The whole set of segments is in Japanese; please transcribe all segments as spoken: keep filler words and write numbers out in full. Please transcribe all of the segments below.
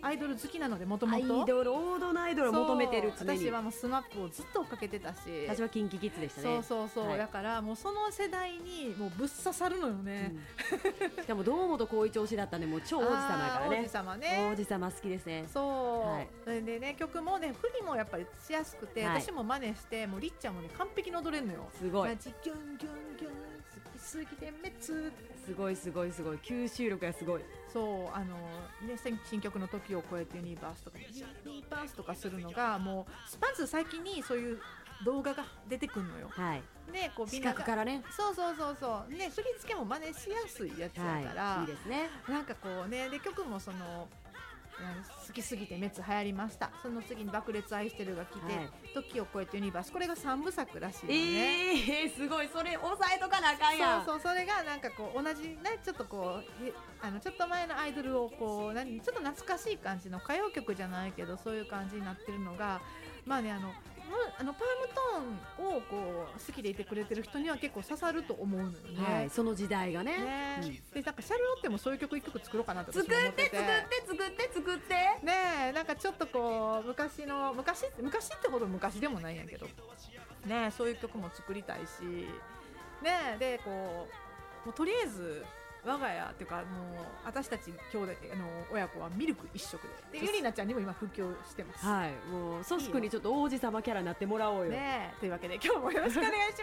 アイドル好きなのでもともアイとドル王道のアイドルを求めてる。常に私はもうスマップをずっと追っかけてたし、 私はキンキキッズでしたね。 そうそうそう、 はい、 だからもうその世代にもうぶっ刺さるのよね、 うん、しかも堂本光一推しだったんでもう超王子様だからね。 王子様ね、 王子様好きですね。 そう、 はい、 それでね曲もね振りもやっぱりしやすくて、はい、私も真似してもうりっちゃんもね完璧に踊れるのよ。 すごい。 マジギュンギュンギュン好きすぎてめつ、 すごいすごいすごい、吸収力がすごい。 そうあのね新曲の時を超えてユニバースとかユニバースとかするのがもうまず最近にそういう動画が出てくるのよ。 はい。 でこう視覚からね。 そうそうそうそうね、振り付けも真似しやすいやつだから、 はい、いいですね。 なんかこうねで曲もその好きすぎて滅流行りました。その次に爆裂愛してるが来て、はい、時を超えてユニバース、これがさんぶさくらしいのね。 えー、すごい、それ押さえとかなあかんやん。 そうそう、それがなんかこう同じねちょっとこうあのちょっと前のアイドルをこう何ちょっと懐かしい感じの歌謡曲じゃないけどそういう感じになってるのがまあねあのあのパームトーンをこう好きでいてくれてる人には結構刺さると思うのよね、 はい、その時代がね。 ね、うん、でなんかシャルロッテもそういう曲一曲作ろうかなと私も思ってて、作って作って作って作ってねえ、なんかちょっとこう昔の昔昔ってほど昔でもないんやけどね、そういう曲も作りたいしね、でこうもうとりあえず我が家っていうかもう私たち兄弟あの親子はミルク一色で、でゆりなちゃんにも今布教してます。 はい、もうソスクにちょっと王子様キャラになってもらおうよ。 ね、というわけで今日もよろしくお願いし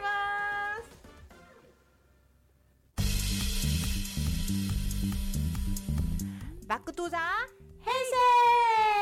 ますバックトゥザ